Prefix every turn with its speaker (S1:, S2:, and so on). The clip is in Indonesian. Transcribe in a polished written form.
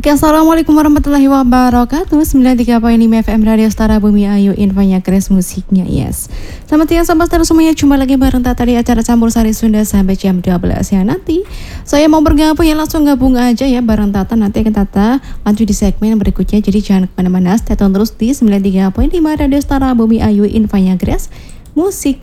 S1: Oke, Assalamualaikum warahmatullahi wabarakatuh. 93.5 FM Radio Setara Bumi Ayu, infonya Kris, musiknya yes. Selamat siang sobat Setara semuanya, jumpa lagi bareng Tata di acara Campur Sari Sunda sampai jam 12 ya. Nanti saya mau bergabung ya, langsung gabung aja ya bareng Tata. Nanti akan Tata lanjut di segmen berikutnya, jadi jangan kemana-mana, stay tune terus di 93.5 Radio Setara Bumi Ayu, infonya Kris, musik